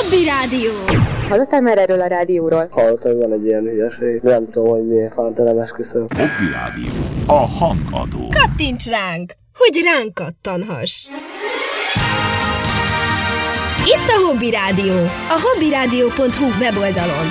Hobby Rádió. Hallottál már erről a rádióról? Hallottam, hogy van egy ilyen hülyeség. Nem tudom, hogy milyen fánta, esküszöm. Hobby Rádió. A hangadó. Kattints ránk, hogy ránk kattanhass. Itt a Hobby Rádió, a hobbyradio.hu weboldalon.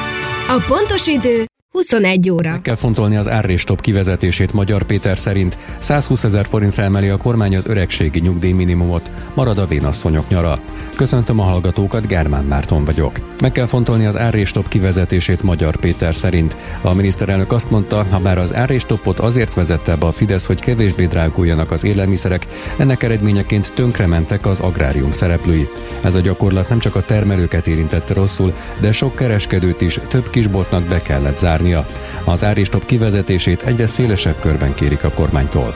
A pontos idő 21 óra. Meg kell fontolni az árrés-top kivezetését. Magyar Péter szerint 120 000 forintra emeli a kormány az öregségi nyugdíjminimumot, marad a vénasszonyok nyara. Köszöntöm a hallgatókat, Gármán Márton vagyok. Meg kell fontolni az árrés-top kivezetését Magyar Péter szerint. A miniszterelnök azt mondta, ha bár az árrés-topot azért vezette be a Fidesz, hogy kevésbé dráguljanak az élelmiszerek, ennek eredményeként tönkrementek az agrárium szereplői. Ez a gyakorlat nem csak a termelőket érintette rosszul, de sok kereskedőt is, több kisboltnak be kellett zárnia. Az árrés-top kivezetését egyre szélesebb körben kérik a kormánytól.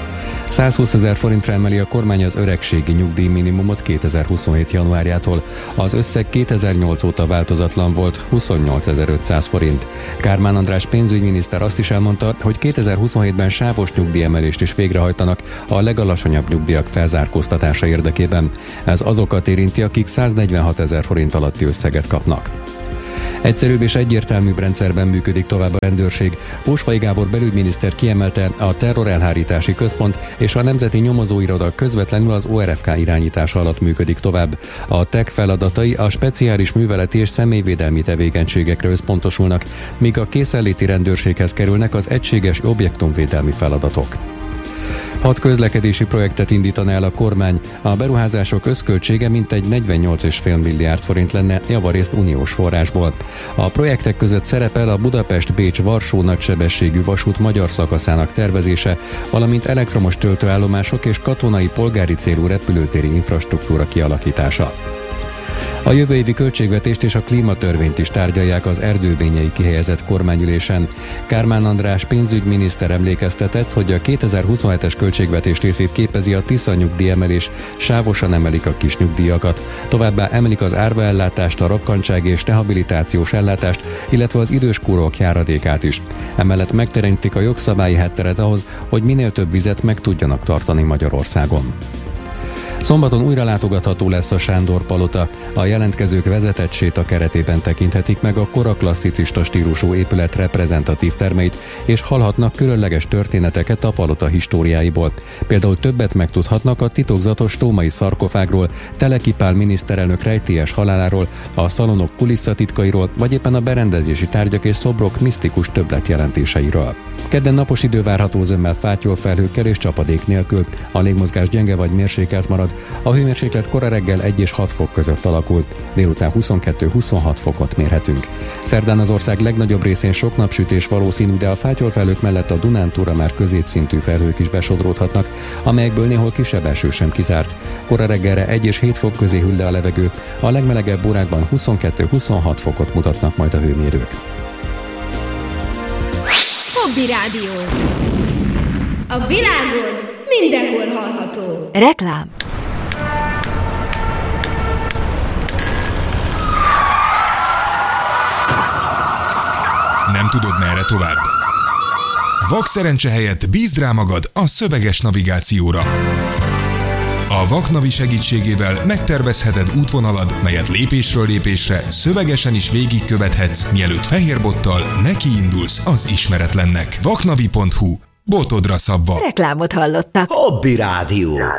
120 000 forintra emeli a kormány az öregségi nyugdíjminimumot 2027. januárjától. Az összeg 2008 óta változatlan volt, 28 500 forint. Kármán András pénzügyminiszter azt is elmondta, hogy 2027-ben sávos nyugdíjemelést is végrehajtanak a legalacsonyabb nyugdíjak felzárkóztatása érdekében. Ez azokat érinti, akik 146 000 forint alatti összeget kapnak. Egyszerűbb és egyértelműbb rendszerben működik tovább a rendőrség. Ósvai Gábor belügyminiszter kiemelte, a terrorelhárítási központ és a Nemzeti Nyomozóiroda közvetlenül az ORFK irányítása alatt működik tovább. A TEK feladatai a speciális műveleti és személyvédelmi tevékenységekre összpontosulnak, míg a készenléti rendőrséghez kerülnek az egységes objektumvédelmi feladatok. 6 közlekedési projektet indítana el a kormány. A beruházások összköltsége mintegy 48,5 milliárd forint lenne, javarészt uniós forrásból. A projektek között szerepel a Budapest-Bécs-Varsó nagysebességű vasút magyar szakaszának tervezése, valamint elektromos töltőállomások és katonai polgári célú repülőtéri infrastruktúra kialakítása. A jövő évi költségvetést és a klímatörvényt is tárgyalják az erdőbényei kihelyezett kormányülésen. Kármán András pénzügyminiszter emlékeztetett, hogy a 2027-es költségvetés részét képezi a Tisza nyugdíjemelés, sávosan emelik a kis nyugdíjakat. Továbbá emelik az árvaellátást, a rokkantsági és rehabilitációs ellátást, illetve az időskórok járadékát is. Emellett megteremtik a jogszabályi hátteret ahhoz, hogy minél több vizet meg tudjanak tartani Magyarországon. Szombaton újra látogatható lesz a Sándor Palota. A jelentkezők vezetett séta keretében tekinthetik meg a kora klasszicista stílusú épület reprezentatív termeit, és hallhatnak különleges történeteket a palota históriáiból. Például többet megtudhatnak a titokzatos tómai szarkofágról, Teleki Pál miniszterelnök rejtélyes haláláról, a szalonok kulisszatitkairól, vagy éppen a berendezési tárgyak és szobrok misztikus többletjelentéseiről. Kedden napos idő várható, zömmel fátyol, felhőkkel és csapadék nélkül. A légmozgás gyenge vagy mérsékelt marad. A hőmérséklet kora reggel 1 és 6 fok között alakul. Délután 22-26 fokot mérhetünk. Szerdán az ország legnagyobb részén sok napsütés valószínű, de a fátyolfelhők mellett a Dunántúra már középszintű felhők is besodródhatnak, amelyekből néhol kisebb eső sem kizárt. Kora reggelre 1 és 7 fok közé hűl le a levegő. A legmelegebb órákban 22-26 fokot mutatnak majd a hőmérők. Hobby Rádió. A világon mindenhol hallható. Reklám. Nem tudod, merre tovább? Vakszerencse helyett bízd rá magad a szöveges navigációra. A Vaknavi segítségével megtervezheted útvonalad, melyet lépésről lépésre szövegesen is végigkövethetsz, mielőtt fehérbottal nekiindulsz az ismeretlennek. Vaknavi.hu. Botodra szabva. Reklámot hallottak. Hobby Rádió.